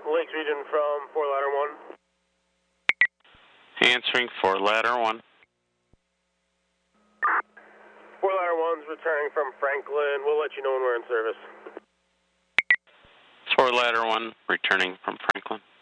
Lakes Region from Fort Ladder 1. Answering for ladder 1. Fort Ladder 1's returning from Franklin. We'll let you know when we're in service. For ladder 1, returning from Franklin.